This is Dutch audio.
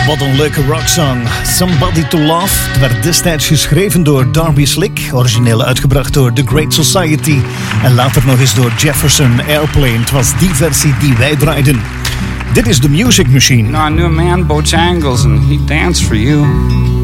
Wat een leuke rocksong. Somebody to Love. Het werd destijds geschreven door Darby Slick. Origineel uitgebracht door The Great Society. En later nog eens door Jefferson Airplane. Het was die versie die wij draaiden. Dit is The Music Machine. I knew a man, Bojangles, and he danced for you.